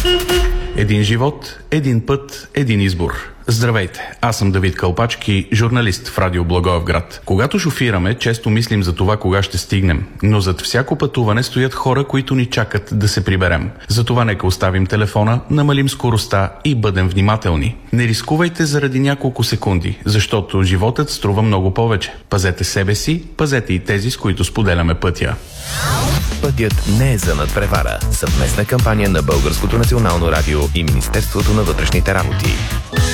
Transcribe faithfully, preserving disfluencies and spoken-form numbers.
Един живот, един път, един избор. Здравейте, аз съм Давид Кълпачки, журналист в Радио Благоевград. Когато шофираме, често мислим за това кога ще стигнем, но зад всяко пътуване стоят хора, които ни чакат да се приберем. Затова нека оставим телефона, намалим скоростта и бъдем внимателни. Не рискувайте заради няколко секунди, защото животът струва много повече. Пазете себе си, пазете и тези, с които споделяме пътя. Пътят не е за надпревара. Съвместна кампания на Българското национално радио и Министерството на вътрешните работи.